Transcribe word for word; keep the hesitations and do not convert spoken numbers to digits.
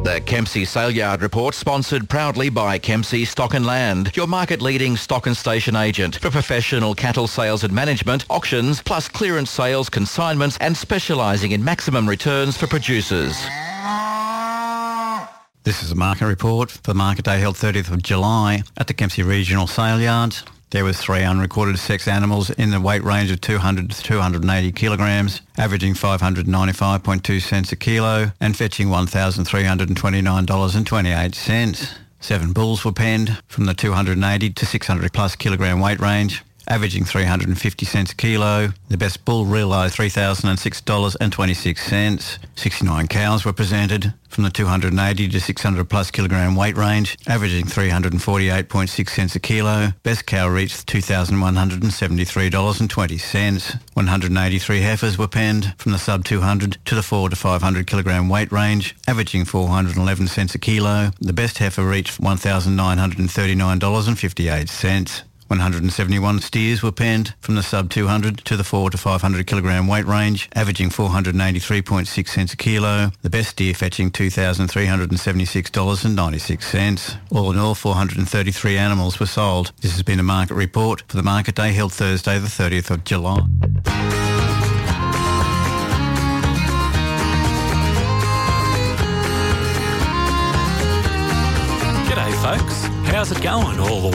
The Kempsey Sale Yard Report, sponsored proudly by Kempsey Stock and Land, your market-leading stock and station agent for professional cattle sales and management, auctions, plus clearance sales, consignments, and specialising in maximum returns for producers. This is a market report for the market day held thirtieth of July at the Kempsey Regional Sale Yard. There was three unrecorded sex animals in the weight range of two hundred to two hundred eighty kilograms, averaging five hundred ninety-five point two cents a kilo and fetching one thousand three hundred twenty-nine dollars and twenty-eight cents. Seven bulls were penned from the two hundred eighty to six hundred plus kilogram weight range, averaging three hundred fifty cents a kilo. The best bull realised three thousand six dollars and twenty-six cents. sixty-nine cows were presented from the two hundred eighty to six hundred plus kilogram weight range, averaging three hundred forty-eight point six cents a kilo. Best cow reached two thousand one hundred seventy-three dollars and twenty cents. one hundred eighty-three heifers were penned from the sub two hundred to the four to five hundred kilogram weight range, averaging four hundred eleven cents a kilo. The best heifer reached one thousand nine hundred thirty-nine dollars and fifty-eight cents. one hundred seventy-one steers were penned from the sub two hundred to the four to five hundred kilogram weight range, averaging four hundred eighty-three point six cents a kilo. The best steer fetching two thousand three hundred seventy-six dollars and ninety-six cents. All in all, four hundred thirty-three animals were sold. This has been a market report for the market day held Thursday the thirtieth of July. G'day folks, how's it going all the